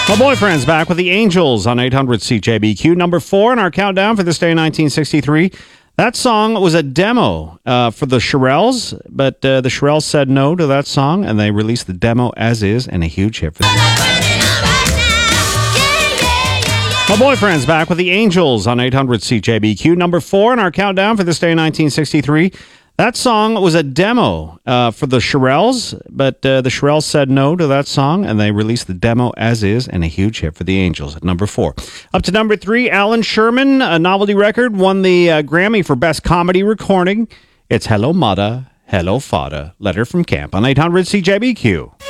My Boyfriend's back with the Angels on 800 CJBQ. Number 4 in our countdown for this day in 1963. That song was a demo for the Shirelles, but the Shirelles said no to that song, and they released the demo as is, and a huge hit for them. My Boyfriend's back with the Angels on 800 CJBQ. Number 4 in our countdown for this day in 1963. That song was a demo for the Shirelles, but the Shirelles said no to that song, and they released the demo as is, and a huge hit for the Angels at number 4. Up to number 3, Alan Sherman, a novelty record, won the Grammy for Best Comedy Recording. It's Hello Mudda, Hello Fada, Letter from Camp on 800 CJBQ.